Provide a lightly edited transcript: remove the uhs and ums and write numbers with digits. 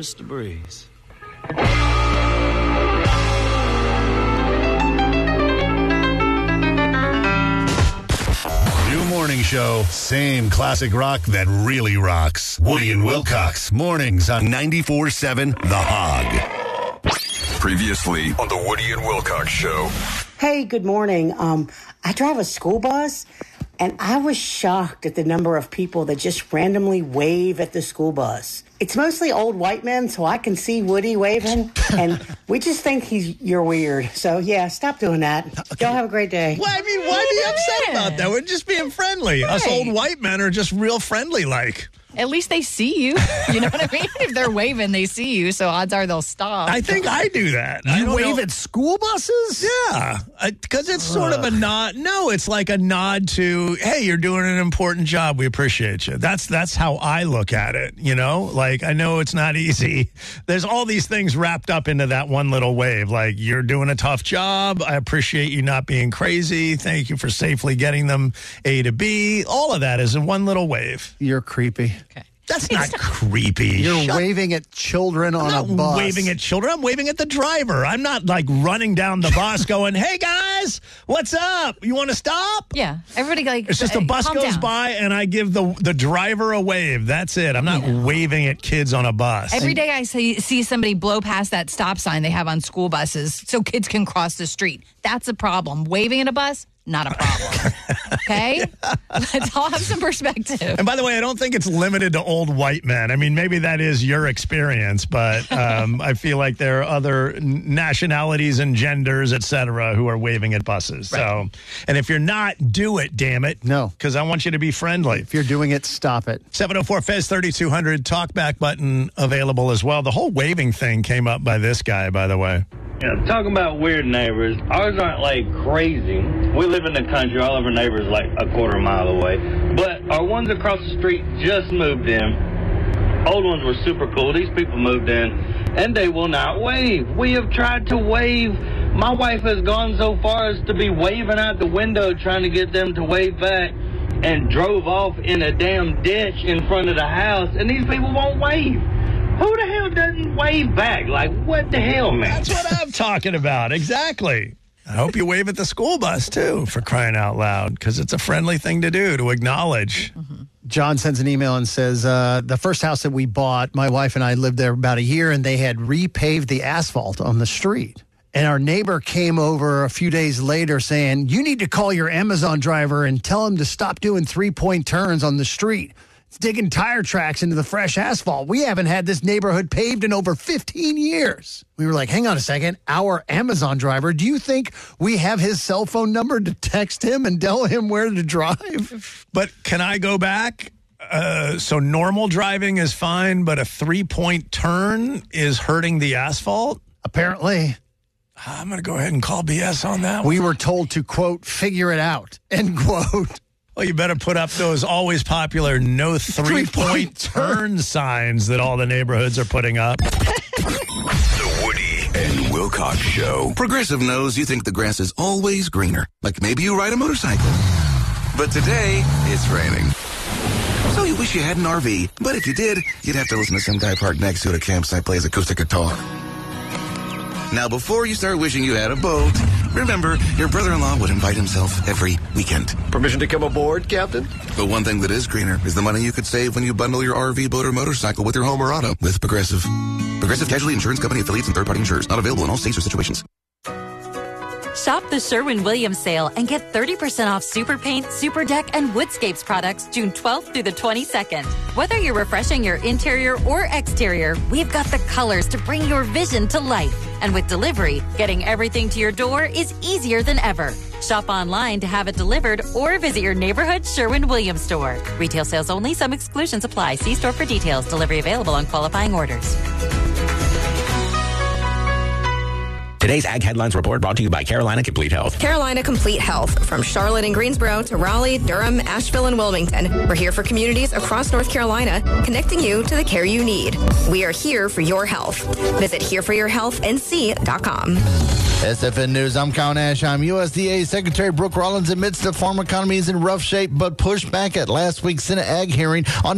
Mr. Breeze. New morning show, same classic rock that really rocks. Woody and Wilcox, mornings on 94.7 The Hog. Previously on the Woody and Wilcox Show. Hey, good morning. I drive a school bus, and I was shocked at the number of people that just randomly wave at the school bus. It's mostly old white men, so I can see Woody waving, and we just think you're weird. So, yeah, stop doing that. Okay. Y'all have a great day. Well, I mean, why be upset about that? We're just being friendly. Right. Us old white men are just real friendly-like. At least they see you. You know what I mean? If they're waving, they see you, so odds are they'll stop. I think I do that. You wave at school buses? Yeah, because it's sort of a nod. No, it's like a nod to, hey, you're doing an important job. We appreciate you. That's how I look at it, you know? Like, I know it's not easy. There's all these things wrapped up into that one little wave. Like, you're doing a tough job. I appreciate you not being crazy. Thank you for safely getting them A to B. All of that is in one little wave. You're creepy. Okay. That's not creepy. You're waving at children on a bus. I'm not waving at children. I'm waving at the driver. I'm not like running down the bus going, hey, guys, what's up? You want to stop? Yeah. Everybody like. It's just the bus goes by and I give the driver a wave. That's it. I'm not waving at kids on a bus. Every day I see somebody blow past that stop sign they have on school buses so kids can cross the street. That's a problem. Waving at a bus? Not a problem. Okay? Let's all have some perspective. And by the way, I don't think it's limited to old white men. I mean, maybe that is your experience, but I feel like there are other nationalities and genders, et cetera, who are waving at buses. Right. So, and if you're not, do it, damn it. No. Because I want you to be friendly. If you're doing it, stop it. 704-FEZ-3200, talkback button available as well. The whole waving thing came up by this guy, by the way. Yeah, talking about weird neighbors, ours aren't like crazy. We live in the country. All of our neighbors like a quarter mile away. But our ones across the street just moved in. Old ones were super cool. These people moved in, and they will not wave. We have tried to wave. My wife has gone so far as to be waving out the window trying to get them to wave back and drove off in a damn ditch in front of the house, and these people won't wave. Who the hell doesn't wave back? Like, what the hell, man? That's what I'm talking about. Exactly. I hope you wave at the school bus, too, for crying out loud, because it's a friendly thing to do, to acknowledge. Mm-hmm. John sends an email and says, the first house that we bought, my wife and I lived there about a year, and they had repaved the asphalt on the street. And our neighbor came over a few days later saying, you need to call your Amazon driver and tell him to stop doing three-point turns on the street. It's digging tire tracks into the fresh asphalt. We haven't had this neighborhood paved in over 15 years. We were like, hang on a second. Our Amazon driver, do you think we have his cell phone number to text him and tell him where to drive? But can I go back? So normal driving is fine, but a three-point turn is hurting the asphalt? Apparently. I'm going to go ahead and call BS on that one. We were told to, quote, figure it out, end quote. Well, you better put up those always popular no three-point turn signs that all the neighborhoods are putting up. The Woody and Wilcox Show. Progressive knows you think the grass is always greener. Like maybe you ride a motorcycle. But today, it's raining. So you wish you had an RV. But if you did, you'd have to listen to some guy parked next to it at a campsite play his acoustic guitar. Now, before you start wishing you had a boat, remember, your brother-in-law would invite himself every weekend. Permission to come aboard, Captain? But one thing that is greener is the money you could save when you bundle your RV, boat, or motorcycle with your home or auto with Progressive. Progressive Casualty Insurance Company affiliates and third-party insurers. Not available in all states or situations. Shop the Sherwin-Williams sale and get 30% off Super Paint, Super Deck, and Woodscapes products June 12th through the 22nd. Whether you're refreshing your interior or exterior, we've got the colors to bring your vision to life. And with delivery, getting everything to your door is easier than ever. Shop online to have it delivered or visit your neighborhood Sherwin-Williams store. Retail sales only. Some exclusions apply. See store for details. Delivery available on qualifying orders. Today's Ag Headlines Report brought to you by Carolina Complete Health. Carolina Complete Health. From Charlotte and Greensboro to Raleigh, Durham, Asheville, and Wilmington. We're here for communities across North Carolina, connecting you to the care you need. We are here for your health. Visit hereforyourhealthnc.com. SFN News, I'm Colin Ashheim. USDA Secretary Brooke Rollins admits the farm economy is in rough shape, but pushed back at last week's Senate Ag hearing on